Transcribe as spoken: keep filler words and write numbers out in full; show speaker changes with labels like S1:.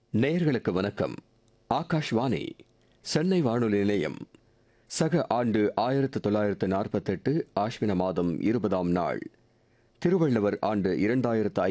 S1: நேயர்களுக்கு வணக்கம். ஆகாஷ்வாணி சென்னை வானொலி நிலையம். சக ஆண்டு ஆயிரத்து தொள்ளாயிரத்து நாற்பத்தெட்டு ஆஷ்வின மாதம் இருபதாம் நாள், திருவள்ளுவர் ஆண்டு இரண்டாயிரத்து